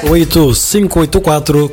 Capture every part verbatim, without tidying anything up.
oito cinco oito quatro.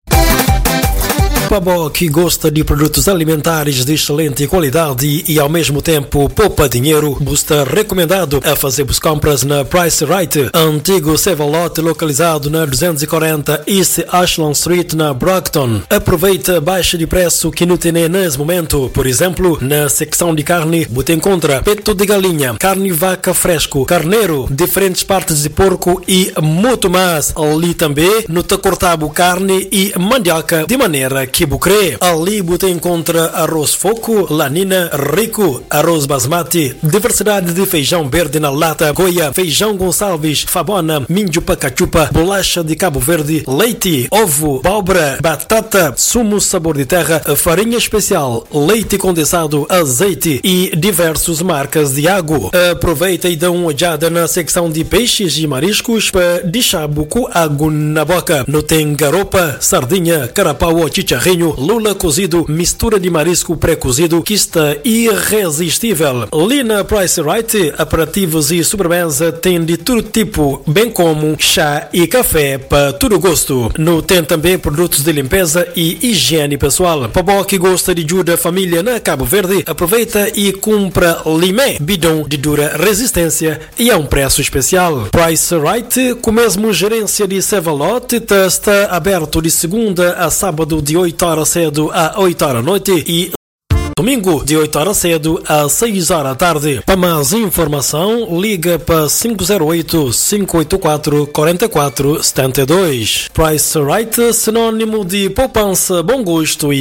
Para que gosta de produtos alimentares de excelente qualidade e ao mesmo tempo poupa dinheiro, está recomendado a fazer as compras na Price Right, antigo Save-A-Lot localizado na duzentos e quarenta East Ashland Street na Brockton. Aproveita a baixa de preço que não tem nesse momento. Por exemplo, na secção de carne, você encontra peito de galinha, carne vaca fresco, carneiro, diferentes partes de porco e muito mais. Ali também não te cortado carne e mandioca de maneira que bucrê. Ali você encontra arroz foco, lanina, rico, arroz basmati, diversidade de feijão verde na lata, goia, feijão Gonçalves, fabona, minjo pacachupa, bolacha de Cabo Verde, leite, ovo, abóbora, batata, sumo sabor de terra, farinha especial, leite condensado, azeite e diversas marcas de água. Aproveita e dá uma olhada na secção de peixes e mariscos para deixar com água na boca. Não tem garopa, sardinha, carapau ou chicharrinho, lula cozido, mistura de marisco pré-cozido que está irresistível. Ali na Price Right, aperitivos e sobremesa tem de todo tipo, bem como chá e café para todo gosto. No tem também produtos de limpeza e higiene pessoal. Para que gosta de ajuda a família na Cabo Verde, aproveita e compra limé, bidon de dura resistência e a um preço especial. Price Right, com mesmo gerência de Save-A-Lot, está aberto de segunda a sábado de oito horas cedo a oito horas da noite e domingo de oito horas cedo a seis horas da tarde. Para mais informação, liga para cinco zero oito, cinco oito quatro, quatro quatro sete dois. Price Right, sinônimo de poupança, bom gosto e